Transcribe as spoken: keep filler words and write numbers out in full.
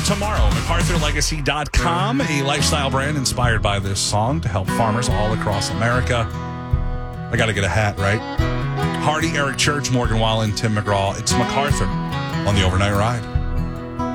tomorrow. MacArthur Legacy dot com, a lifestyle brand inspired by this song to help farmers all across America. I got to get a hat, right? Hardy, Eric Church, Morgan Wallen, Tim McGraw. It's MacArthur on the Overnight Ride.